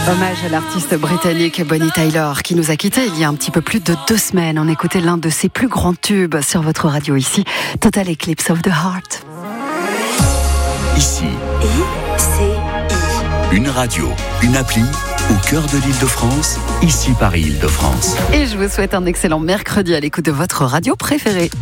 Hommage à l'artiste britannique Bonnie Tyler qui nous a quittés il y a un petit peu plus de 2 semaines. On écoutait l'un de ses plus grands tubes sur votre radio ici, Total Eclipse of the Heart. Ici, une radio, une appli au cœur de l'Île-de-France, ici Paris Île-de-France. Et je vous souhaite un excellent mercredi à l'écoute de votre radio préférée.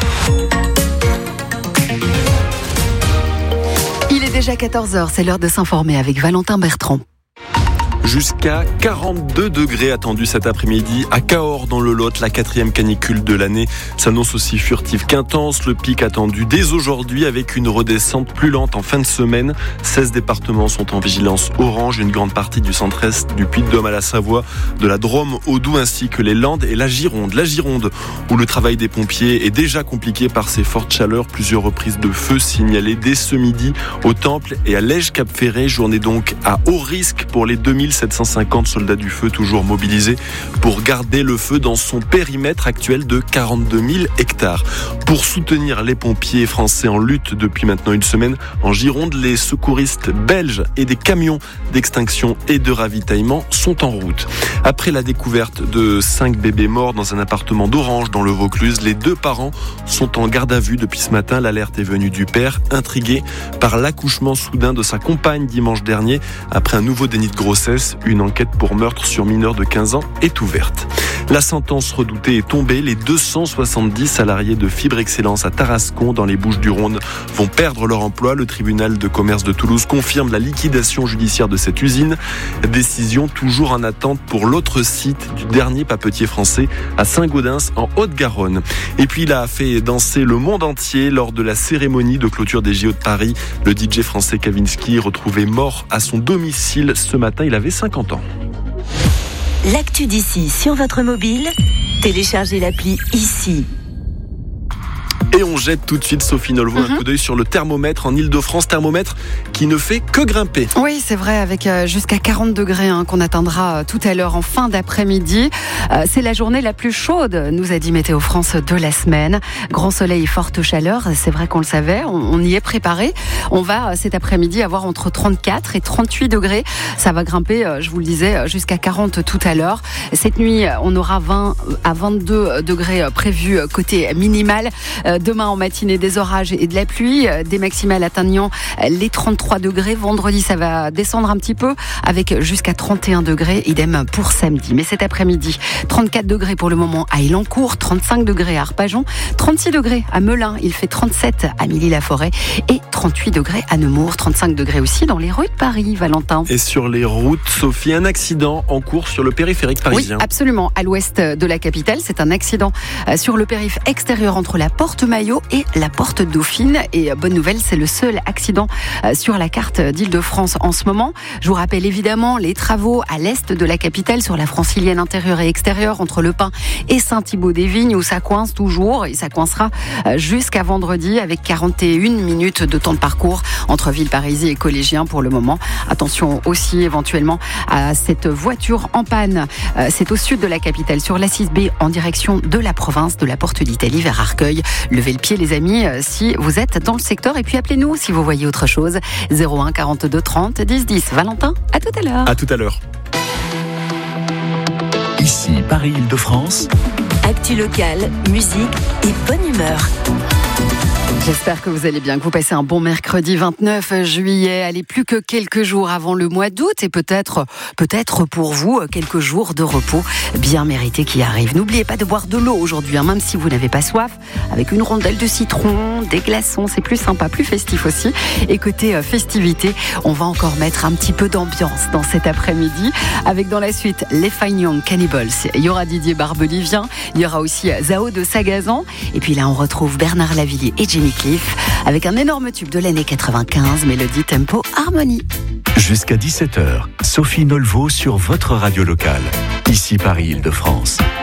Il est déjà 14h, c'est l'heure de s'informer avec Valentin Bertrand. Jusqu'à 42 degrés attendus cet après-midi à Cahors dans le Lot. La 4e canicule de l'année s'annonce aussi furtive qu'intense. Le pic attendu dès aujourd'hui avec une redescente plus lente en fin de semaine. 16 départements sont en vigilance orange. Une grande partie du centre-est, du Puy-de-Dôme à la Savoie, de la Drôme au Doubs ainsi que les Landes et la Gironde. La Gironde où le travail des pompiers est déjà compliqué par ces fortes chaleurs. Plusieurs reprises de feu signalées dès ce midi au Temple et à Lège-Cap-Ferré. Journée donc à haut risque pour les 2750 soldats du feu toujours mobilisés pour garder le feu dans son périmètre actuel de 42 000 hectares. Pour soutenir les pompiers français en lutte depuis maintenant une semaine, en Gironde, les secouristes belges et des camions d'extinction et de ravitaillement sont en route. Après la découverte de 5 bébés morts dans un appartement d'Orange dans le Vaucluse, les 2 parents sont en garde à vue depuis ce matin. L'alerte est venue du père, intrigué par l'accouchement soudain de sa compagne dimanche dernier après un nouveau déni de grossesse. Une enquête pour meurtre sur mineur de 15 ans est ouverte. La sentence redoutée est tombée. Les 270 salariés de Fibre Excellence à Tarascon, dans les Bouches-du-Rhône, vont perdre leur emploi. Le tribunal de commerce de Toulouse confirme la liquidation judiciaire de cette usine. Décision toujours en attente pour l'autre site du dernier papetier français à Saint-Gaudens, en Haute-Garonne. Et puis il a fait danser le monde entier lors de la cérémonie de clôture des JO de Paris. Le DJ français Kavinsky, retrouvé mort à son domicile ce matin. Il avait 50 ans. L'actu d'ici sur votre mobile, téléchargez l'appli Ici. Et on jette tout de suite, Sophie Nolvaud, un coup d'œil sur le thermomètre en Île-de-France. Thermomètre qui ne fait que grimper. Oui, c'est vrai, avec jusqu'à 40 degrés qu'on atteindra tout à l'heure en fin d'après-midi. C'est la journée la plus chaude, nous a dit Météo France, de la semaine. Grand soleil et forte chaleur, c'est vrai qu'on le savait, on y est préparé. On va cet après-midi avoir entre 34 et 38 degrés. Ça va grimper, je vous le disais, jusqu'à 40 tout à l'heure. Cette nuit, on aura 20 à 22 degrés prévus côté minimal. Demain en matinée, des orages et de la pluie, des maximales atteignant les 33 degrés. Vendredi, ça va descendre un petit peu avec jusqu'à 31 degrés. Idem pour samedi. Mais cet après-midi, 34 degrés pour le moment à Elancourt, 35 degrés à Arpajon, 36 degrés à Melun, il fait 37 à Milly-la-Forêt et 38 degrés à Nemours, 35 degrés aussi dans les rues de Paris, Valentin. Et sur les routes, Sophie, un accident en cours sur le périphérique parisien. Oui, absolument. À l'ouest de la capitale, c'est un accident sur le périph' extérieur entre la porte Maillot et la porte Dauphine. Et bonne nouvelle, c'est le seul accident sur la carte d'Île-de-France en ce moment. Je vous rappelle évidemment les travaux à l'est de la capitale sur la francilienne intérieure et extérieure entre Le Pin et Saint-Thibault-des-Vignes où ça coince toujours et ça coincera jusqu'à vendredi avec 41 minutes de temps de parcours entre Villeparisis et Collégien pour le moment. Attention aussi éventuellement à cette voiture en panne. C'est au sud de la capitale sur la 6B en direction de la province de la Porte d'Italie vers Arcueil. Levez le pied les amis si vous êtes dans le secteur et puis appelez-nous si vous voyez autre chose. 01 42 30 10 10. Valentin, à tout à l'heure. À tout à l'heure. Ici Paris Île-de-France. Actu locale, musique et bonne humeur. J'espère que vous allez bien, que vous passez un bon mercredi 29 juillet. Allez, plus que quelques jours avant le mois d'août et peut-être pour vous, quelques jours de repos bien mérités qui arrivent. N'oubliez pas de boire de l'eau aujourd'hui, même si vous n'avez pas soif. Avec une rondelle de citron, des glaçons, c'est plus sympa, plus festif aussi. Et côté festivité, on va encore mettre un petit peu d'ambiance dans cet après-midi. Avec dans la suite les Fine Young Cannibals. Il y aura Didier Barbelivien, il y aura aussi Zao de Sagazan. Et puis là, on retrouve Bernard Lavilliers et Jimmy Cliff avec un énorme tube de l'année 95, Mélodie Tempo Harmonie. Jusqu'à 17h, Sophie Nolvaud sur votre radio locale. Ici Paris Île-de-France.